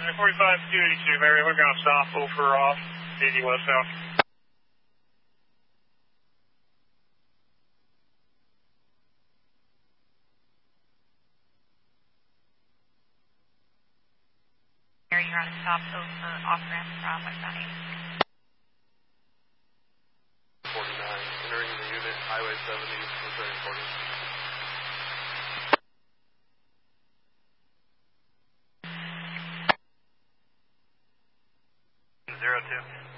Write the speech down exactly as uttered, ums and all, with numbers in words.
forty-five two eighty-two, Mary, we're going to stop over off eighty westbound. Mary, you're on a stop over off ramp from westbound eighty. forty-nine, entering the unit, Highway seventy, returning forty. Zero two.